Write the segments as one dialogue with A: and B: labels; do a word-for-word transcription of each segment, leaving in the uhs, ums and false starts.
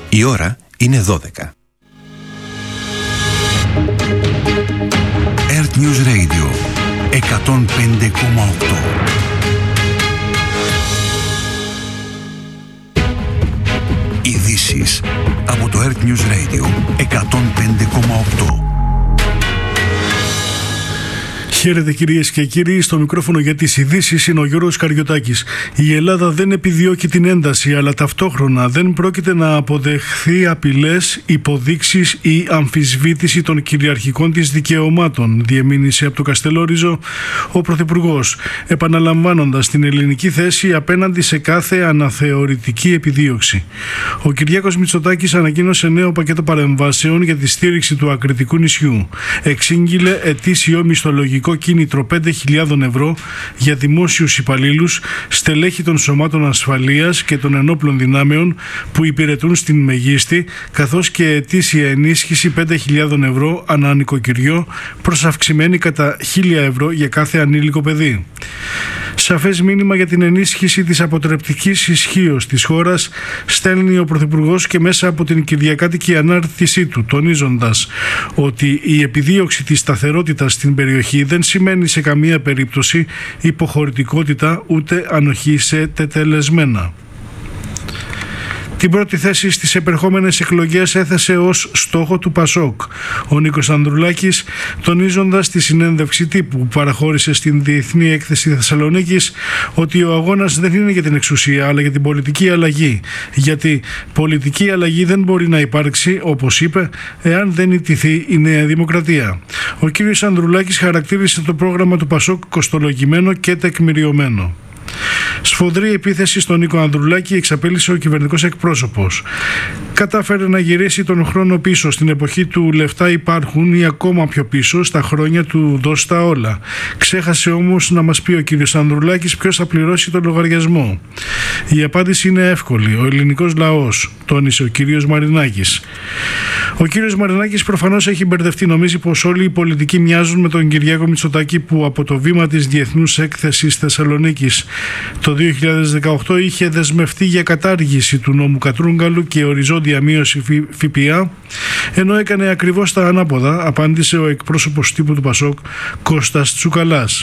A: Η ώρα είναι δώδεκα. Earth News Radio εκατόν πέντε κόμμα οκτώ. Ειδήσεις από το Earth News Radio εκατόν πέντε κόμμα οκτώ.
B: Χαίρετε κυρίες και κύριοι, στο μικρόφωνο για τις ειδήσεις είναι ο Γιώργος Καριωτάκης. Η Ελλάδα δεν επιδιώκει την ένταση, αλλά ταυτόχρονα δεν πρόκειται να αποδεχθεί απειλές, υποδείξεις ή αμφισβήτηση των κυριαρχικών της δικαιωμάτων, διεμήνυσε από το Καστελόριζο ο Πρωθυπουργός, επαναλαμβάνοντας την ελληνική θέση απέναντι σε κάθε αναθεωρητική επιδίωξη. Ο Κυριάκος Μητσοτάκης ανακοίνωσε νέο πακέτο παρεμβάσεων για τη στήριξη του ακριτικού νησιού. Εξήγηλε ετήσιο μισθολογικό κίνητρο πέντε χιλιάδες ευρώ για δημόσιους υπαλλήλους, στελέχη των σωμάτων ασφαλείας και των ενόπλων δυνάμεων που υπηρετούν στην Μεγίστη, καθώς και ετήσια ενίσχυση πέντε χιλιάδες ευρώ ανά νοικοκυριό, προς αυξημένη κατά χίλια ευρώ για κάθε ανήλικο παιδί. Σαφές μήνυμα για την ενίσχυση της αποτρεπτικής ισχύως της χώρας στέλνει ο Πρωθυπουργός και μέσα από την κυριακάτικη ανάρτησή του, τονίζοντας ότι η επιδίωξη της σταθερότητας στην περιοχή δεν σημαίνει σε καμία περίπτωση υποχωρητικότητα ούτε ανοχή σε τετελεσμένα. Την πρώτη θέση στις επερχόμενες εκλογές έθεσε ως στόχο του Πασόκ ο Νίκος Ανδρουλάκης, τονίζοντας τη συνέντευξη τύπου που παραχώρησε στην Διεθνή Έκθεση Θεσσαλονίκης ότι ο αγώνας δεν είναι για την εξουσία αλλά για την πολιτική αλλαγή, γιατί πολιτική αλλαγή δεν μπορεί να υπάρξει, όπως είπε, εάν δεν ιτηθεί η Νέα Δημοκρατία. Ο κ. Ανδρουλάκης χαρακτήρισε το πρόγραμμα του Πασόκ κοστολογημένο και τεκμηριωμένο. Σφοδρή επίθεση στον Νίκο Ανδρουλάκη εξαπέλυσε ο κυβερνητικός εκπρόσωπος. Κατάφερε να γυρίσει τον χρόνο πίσω στην εποχή του «Λεφτά υπάρχουν» ή ακόμα πιο πίσω στα χρόνια του «Δώσ' τα όλα». Ξέχασε όμως να μας πει ο κύριος Ανδρουλάκης ποιος θα πληρώσει τον λογαριασμό. Η απάντηση είναι εύκολη. Ο ελληνικός λαός, τόνισε ο κύριος Μαρινάκης. Ο κύριος Μαρινάκης προφανώς έχει μπερδευτεί. Νομίζει πως όλοι οι πολιτικοί μοιάζουν με τον Κυριάκο Μητσοτάκη που από το βήμα της Διεθνούς Έκθεσης Θεσσαλονίκης το δύο χιλιάδες δεκαοκτώ είχε δεσμευτεί για κατάργηση του νόμου Κατρούγκαλου και οριζόντια μείωση ΦΠΑ, ενώ έκανε ακριβώς τα ανάποδα, απάντησε ο εκπρόσωπος τύπου του Πασόκ Κώστας Τσουκαλάς.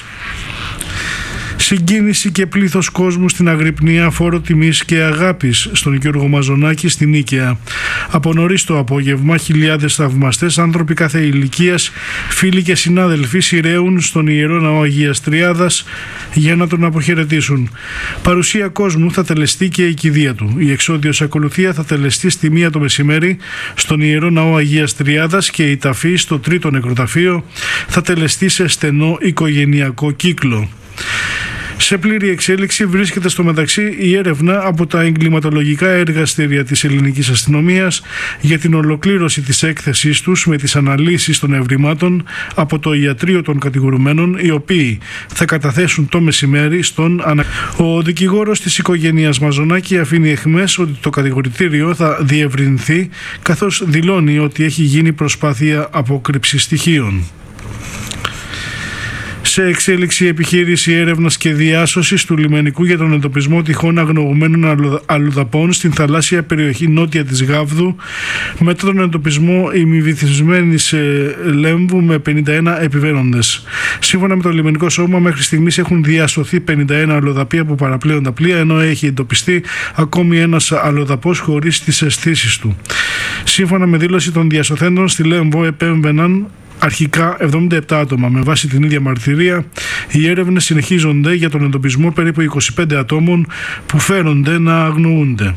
B: Συγκίνηση και πλήθος κόσμου στην Αγρυπνία, φόρο τιμής και αγάπης στον Γιώργο Μαζονάκη στην Νίκαια. Από νωρίς το απόγευμα, χιλιάδες θαυμαστές, άνθρωποι κάθε ηλικίας, φίλοι και συνάδελφοι σειραίουν στον Ιερό Ναό Αγίας Τριάδας για να τον αποχαιρετήσουν. Παρουσία κόσμου θα τελεστεί και η κηδεία του. Η εξώδιος ακολουθία θα τελεστεί στη μία το μεσημέρι στον Ιερό Ναό Αγίας Τριάδας και η ταφή στο τρίτο νεκροταφείο θα τελεστεί σε στενό οικογενειακό κύκλο. Σε πλήρη εξέλιξη βρίσκεται στο μεταξύ η έρευνα από τα εγκληματολογικά εργαστήρια της ελληνικής αστυνομίας για την ολοκλήρωση της έκθεσής τους με τις αναλύσεις των ευρημάτων από το ιατρείο των κατηγορουμένων, οι οποίοι θα καταθέσουν το μεσημέρι στον ανα... Ο δικηγόρος της οικογένειας Μαζονάκη αφήνει εχμές ότι το κατηγορητήριο θα διευρυνθεί, καθώς δηλώνει ότι έχει γίνει προσπάθεια απόκρυψης στοιχείων. Σε εξέλιξη επιχείρηση έρευνας και διάσωσης του λιμενικού για τον εντοπισμό τυχών αγνοωμένων αλλοδαπών στην θαλάσσια περιοχή νότια της Γάβδου, με τον εντοπισμό ημιβυθισμένης Λέμβου με πενήντα ένα επιβαίνοντες. Σύμφωνα με το λιμενικό σώμα, μέχρι στιγμής έχουν διασωθεί πενήντα ένα αλλοδαποί από παραπλέοντα πλοία, ενώ έχει εντοπιστεί ακόμη ένας αλλοδαπός χωρίς τις αισθήσεις του. Σύμφωνα με δήλωση των διασωθέντων, στη Λέμβο επέμβαιναν αρχικά εβδομήντα επτά άτομα. Με βάση την ίδια μαρτυρία, οι έρευνες συνεχίζονται για τον εντοπισμό περίπου είκοσι πέντε ατόμων που φέρονται να αγνοούνται.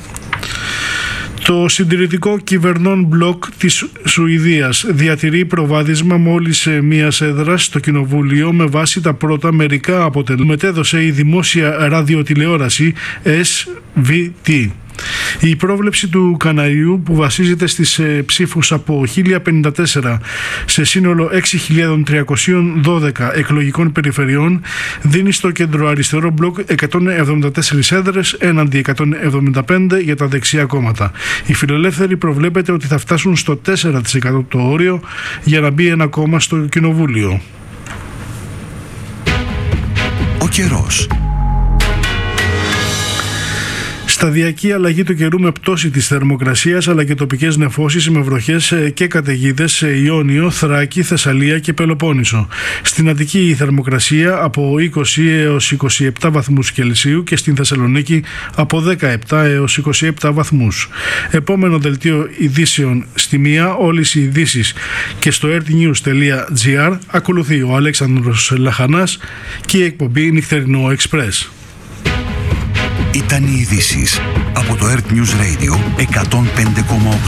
B: Το συντηρητικό κυβερνών μπλοκ της Σουηδίας διατηρεί προβάδισμα μόλις μίας έδρας στο κοινοβούλιο με βάση τα πρώτα μερικά αποτελέσματα. Μετέδωσε η δημόσια ραδιοτηλεόραση ες βι τι. Η πρόβλεψη του Καναριού, που βασίζεται στις ε, ψήφους από χίλια πενήντα τέσσερα σε σύνολο έξι χιλιάδες τριακόσιες δώδεκα εκλογικών περιφερειών, δίνει στο κεντροαριστερό μπλοκ εκατόν εβδομήντα τέσσερις έδρες έναντι εκατόν εβδομήντα πέντε για τα δεξιά κόμματα. Οι φιλελεύθεροι προβλέπεται ότι θα φτάσουν στο τέσσερα τοις εκατό το όριο για να μπει ένα κόμμα στο κοινοβούλιο.
A: Ο καιρός.
B: Σταδιακή αλλαγή του καιρού με πτώση της θερμοκρασίας αλλά και τοπικές νεφώσεις με βροχές και καταιγίδες σε Ιόνιο, Θράκη, Θεσσαλία και Πελοπόννησο. Στην Αττική η θερμοκρασία από είκοσι έως είκοσι επτά βαθμούς Κελσίου και στην Θεσσαλονίκη από δεκαεπτά έως είκοσι επτά βαθμούς. Επόμενο δελτίο ειδήσεων στη μία, όλες οι ειδήσεις και στο ertnews τελεία gr. Ακολουθεί ο Αλέξανδρος Λαχανάς και η εκπομπή Νυχτερινό Εξπρές.
A: Ήταν οι ειδήσεις από το Earth News Radio εκατόν πέντε κόμμα οκτώ.